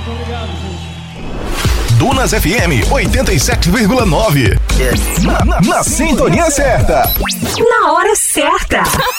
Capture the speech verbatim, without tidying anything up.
Dunas F M oitenta e sete vírgula nove. Na, na, na sintonia certa. Na hora certa.